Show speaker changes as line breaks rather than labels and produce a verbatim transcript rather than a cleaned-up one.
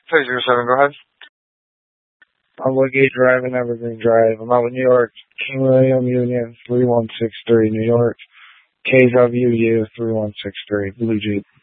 three zero seven, go ahead.
I'm Woodgate Drive and Evergreen Drive. I'm out in New York. King William Union three one six three, New York. K W U three one six three, Blue Jeep.